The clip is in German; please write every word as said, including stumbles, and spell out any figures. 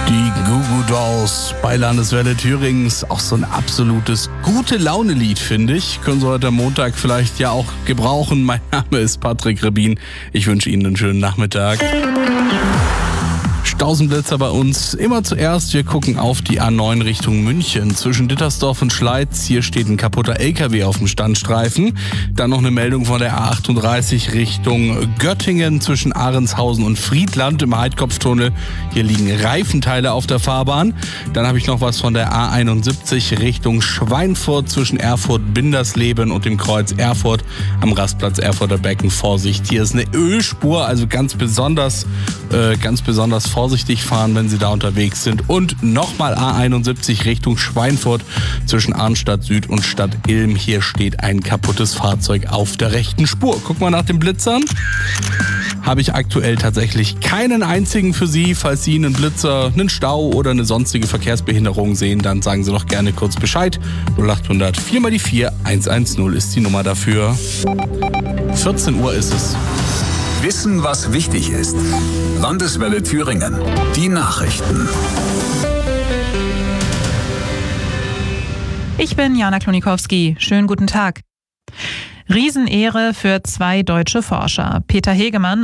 Die Goo Goo Dolls bei Landeswelle Thürings. Auch so ein absolutes Gute-Laune-Lied, finde ich. Können Sie heute am Montag vielleicht ja auch gebrauchen. Mein Name ist Patrick Rebin. Ich wünsche Ihnen einen schönen Nachmittag. Stausenblitzer bei uns. Immer zuerst, wir gucken auf die A neun Richtung München. Zwischen Dittersdorf und Schleiz, hier steht ein kaputter L K W auf dem Standstreifen. Dann noch eine Meldung von der A achtunddreißig Richtung Göttingen zwischen Ahrenshausen und Friedland im Heidkopftunnel. Hier liegen Reifenteile auf der Fahrbahn. Dann habe ich noch was von der A einundsiebzig Richtung Schweinfurt zwischen Erfurt-Bindersleben und dem Kreuz Erfurt am Rastplatz Erfurter Becken. Vorsicht, hier ist eine Ölspur, also ganz besonders, äh, ganz besonders vorsichtig fahren, wenn Sie da unterwegs sind. Und nochmal A einundsiebzig Richtung Schweinfurt zwischen Arnstadt Süd und Stadt Ilm. Hier steht ein kaputtes Fahrzeug auf der rechten Spur. Guck mal nach den Blitzern. Habe ich aktuell tatsächlich keinen einzigen für Sie. Falls Sie einen Blitzer, einen Stau oder eine sonstige Verkehrsbehinderung sehen, dann sagen Sie doch gerne kurz Bescheid. null acht hundert vier mal die vier hundertzehn ist die Nummer dafür. vierzehn Uhr ist es. Wissen, was wichtig ist. Landeswelle Thüringen. Die Nachrichten. Ich bin Jana Klonikowski. Schönen guten Tag. Riesenehre für zwei deutsche Forscher. Peter Hegemann